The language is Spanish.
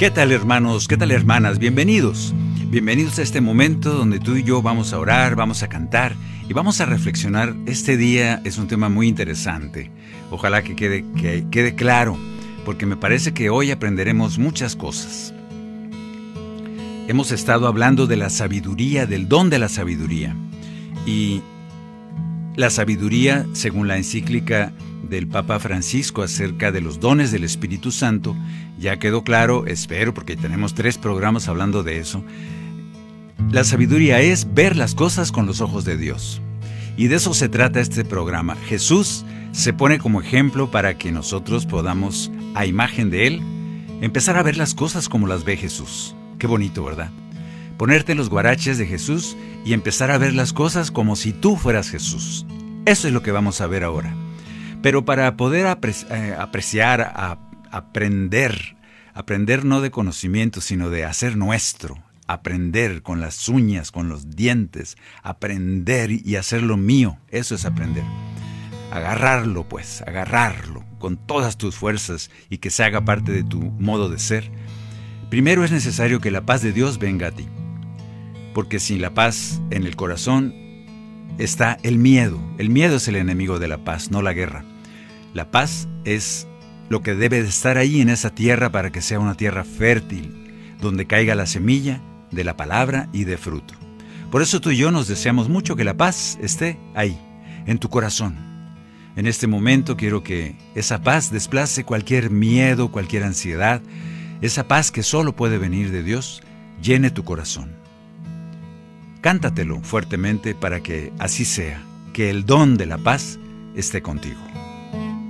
¿Qué tal, hermanos? ¿Qué tal, hermanas? Bienvenidos. Bienvenidos a este momento donde tú y yo vamos a orar, vamos a cantar y vamos a reflexionar. Este día es un tema muy interesante. Ojalá que quede claro, porque me parece que hoy aprenderemos muchas cosas. Hemos estado hablando de la sabiduría, del don de la sabiduría. Y la sabiduría, según la encíclica del Papa Francisco acerca de los dones del Espíritu Santo, ya quedó claro, espero, porque tenemos 3 programas hablando de eso. La sabiduría es ver las cosas con los ojos de Dios. Y de eso se trata este programa. Jesús se pone como ejemplo para que nosotros podamos, a imagen de Él, empezar a ver las cosas como las ve Jesús. Qué bonito, ¿verdad? Ponerte en los guaraches de Jesús y empezar a ver las cosas como si tú fueras Jesús. Eso es lo que vamos a ver ahora. Pero para poder apreciar, aprender no de conocimiento, sino de hacer nuestro, aprender con las uñas, con los dientes, aprender y hacerlo mío, eso es aprender. Agarrarlo con todas tus fuerzas y que se haga parte de tu modo de ser. Primero es necesario que la paz de Dios venga a ti, porque sin la paz en el corazón está el miedo. El miedo es el enemigo de la paz, no la guerra. La paz es lo que debe de estar ahí en esa tierra para que sea una tierra fértil, donde caiga la semilla de la palabra y de fruto. Por eso tú y yo nos deseamos mucho que la paz esté ahí, en tu corazón. En este momento quiero que esa paz desplace cualquier miedo, cualquier ansiedad. Esa paz que solo puede venir de Dios, llene tu corazón. Cántatelo fuertemente para que así sea, que el don de la paz esté contigo.